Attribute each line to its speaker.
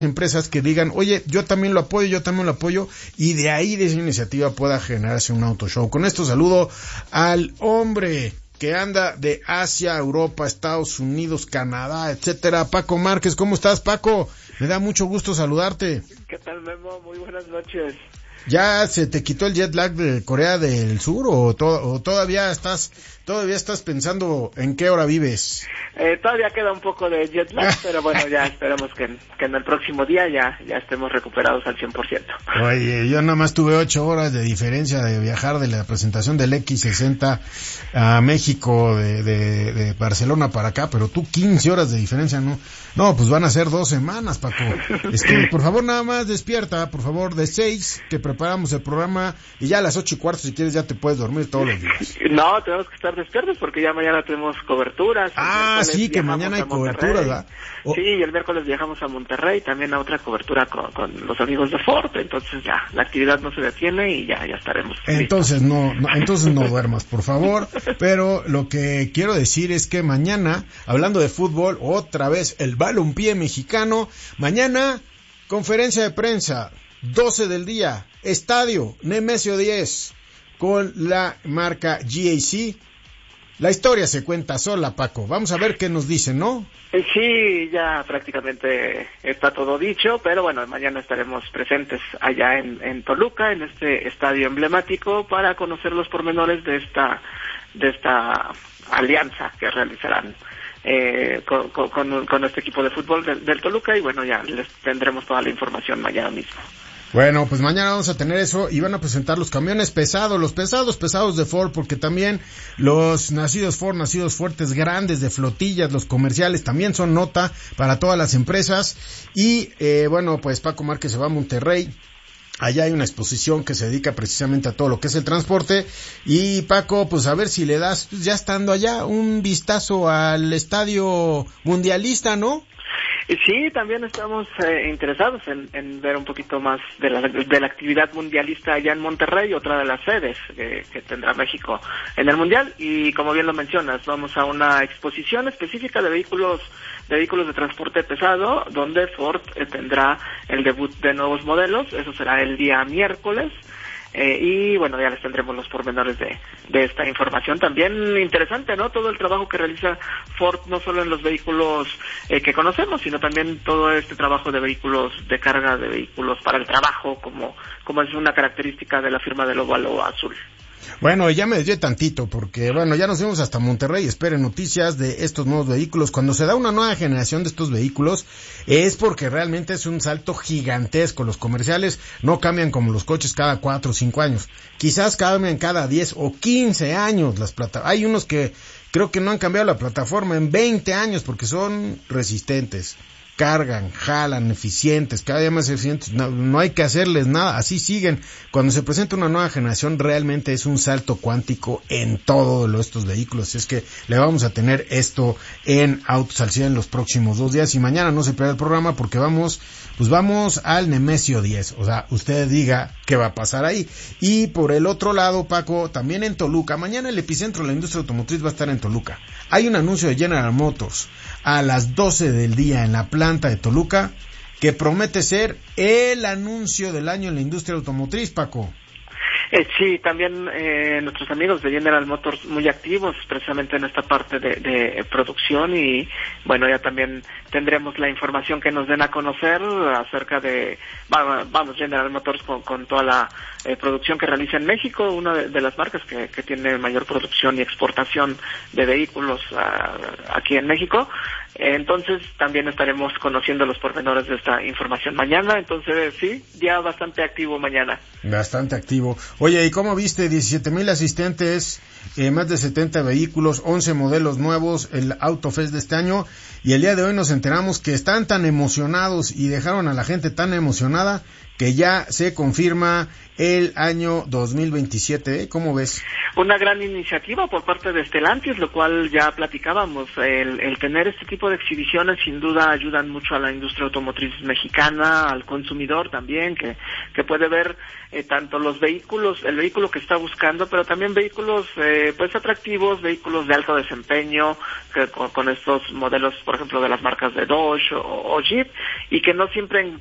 Speaker 1: empresas que digan, oye, yo también lo apoyo, y de ahí de esa iniciativa pueda generarse un auto show. Con esto saludo al hombre que anda de Asia, Europa, Estados Unidos, Canadá, etcétera, Paco Márquez. ¿Cómo estás, Paco? Me da mucho gusto saludarte.
Speaker 2: ¿Qué tal, Memo? Muy buenas noches.
Speaker 1: ¿Ya se te quitó el jet lag de Corea del Sur o todavía estás pensando en qué hora vives?
Speaker 2: Todavía queda un poco de jet lag, pero bueno, ya esperamos que en el próximo día ya estemos recuperados al 100%.
Speaker 1: Oye, yo nada más tuve 8 horas de diferencia de viajar de la presentación del X60 a México, de Barcelona para acá, pero tú 15 horas de diferencia, ¿no? No, pues van a ser 2 semanas, Paco. Por favor, nada más despierta, por favor, de 6, que preparamos el programa, y ya a las 8:15, si quieres, ya te puedes dormir todos los días.
Speaker 2: No, tenemos que estar despiertos porque ya mañana tenemos coberturas.
Speaker 1: Sí, que mañana hay coberturas, ¿verdad?
Speaker 2: Sí, y el miércoles viajamos a Monterrey, también a otra cobertura con los amigos de Ford, entonces ya, la actividad no se detiene y ya estaremos.
Speaker 1: Entonces no duermas, por favor, pero lo que quiero decir es que mañana, hablando de fútbol, otra vez el balompié mexicano, mañana, conferencia de prensa, 12 del día, estadio Nemesio 10, con la marca GAC. La historia se cuenta sola, Paco. Vamos a ver qué nos dicen, ¿no?
Speaker 2: Sí, ya prácticamente está todo dicho, pero bueno, mañana estaremos presentes allá en Toluca, en este estadio emblemático, para conocer los pormenores de esta alianza que realizarán con este equipo de fútbol del Toluca, y bueno, ya les tendremos toda la información mañana mismo.
Speaker 1: Bueno, pues mañana vamos a tener eso y van a presentar los camiones pesados, los pesados de Ford, porque también los nacidos Ford, nacidos fuertes, grandes, de flotillas, los comerciales, también son nota para todas las empresas. Y bueno, pues Paco Márquez se va a Monterrey. Allá hay una exposición que se dedica precisamente a todo lo que es el transporte. Y Paco, pues a ver si le das, pues, ya estando allá, un vistazo al estadio mundialista, ¿no?
Speaker 2: Sí, también estamos interesados en ver un poquito más de la actividad mundialista allá en Monterrey, otra de las sedes que tendrá México en el Mundial. Y como bien lo mencionas, vamos a una exposición específica de vehículos de transporte pesado, donde Ford tendrá el debut de nuevos modelos. Eso será el día miércoles. Y bueno, ya les tendremos los pormenores de esta información. También interesante, ¿no? Todo el trabajo que realiza Ford, no solo en los vehículos que conocemos, sino también todo este trabajo de vehículos de carga, de vehículos para el trabajo, como es una característica de la firma del óvalo azul.
Speaker 1: Bueno, ya me desvié tantito, porque bueno, ya nos fuimos hasta Monterrey. Esperen noticias de estos nuevos vehículos. Cuando se da una nueva generación de estos vehículos, es porque realmente es un salto gigantesco. Los comerciales no cambian como los coches cada 4 o 5 años. Quizás cambian cada 10 o 15 años las plataformas. Hay unos que creo que no han cambiado la plataforma en 20 años porque son resistentes. Cargan, jalan, eficientes, cada día más eficientes, no hay que hacerles nada, así siguen. Cuando se presenta una nueva generación, realmente es un salto cuántico en todos estos vehículos. Es que le vamos a tener esto en Autos al 100 en los próximos 2 días, y mañana no se pierda el programa porque vamos al Nemesio 10, o sea, usted diga qué va a pasar ahí. Y por el otro lado, Paco, también en Toluca, mañana el epicentro de la industria automotriz va a estar en Toluca. Hay un anuncio de General Motors a las 12 del día en la planta de Toluca, que promete ser el anuncio del año en la industria automotriz, Paco.
Speaker 2: Sí, también nuestros amigos de General Motors muy activos precisamente en esta parte de producción, y bueno, ya también tendremos la información que nos den a conocer acerca de, General Motors con toda la producción que realiza en México, una de las marcas que tiene mayor producción y exportación de vehículos aquí en México. Entonces también estaremos conociendo los pormenores de esta información mañana. Entonces sí, ya bastante activo mañana. Bastante activo.
Speaker 1: Oye, ¿y cómo viste? 17,000 asistentes, más de 70 vehículos, 11 modelos nuevos, el Autofest de este año, y el día de hoy nos enteramos que están tan emocionados y dejaron a la gente tan emocionada que ya se confirma el año 2027, ¿eh? ¿Cómo ves?
Speaker 2: Una gran iniciativa por parte de Stellantis, lo cual ya platicábamos. El tener este tipo de exhibiciones sin duda ayudan mucho a la industria automotriz mexicana, al consumidor también, que puede ver tanto los vehículos, el vehículo que está buscando, pero también vehículos pues atractivos, vehículos de alto desempeño, que con estos modelos, por ejemplo, de las marcas de Dodge o Jeep, y que no siempre